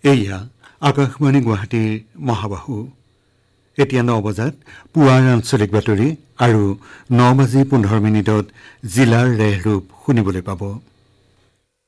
এয়া আকাশবাণী গুৱাহাটীৰ মহাবাহু। এতিয়া 9 বজাত পুৱাৰ আঞ্চলিক বাতৰি আৰু 9:15 জিলাৰ ৰেহৰূপ শুনিবলৈ পাব।